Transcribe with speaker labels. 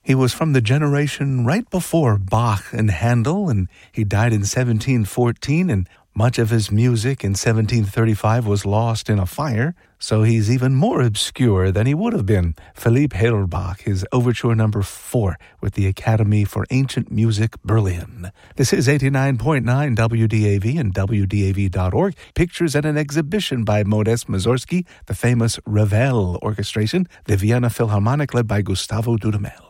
Speaker 1: He was from the generation right before Bach and Handel, and he died in 1714, and much of his music in 1735 was lost in a fire, so he's even more obscure than he would have been. Philipp Hallerbach, his Overture No. 4 with the Academy for Ancient Music, Berlin. This is 89.9 WDAV and WDAV.org. Pictures at an exhibition by Modest Mussorgsky, the famous Ravel Orchestration, the Vienna Philharmonic led by Gustavo Dudamel.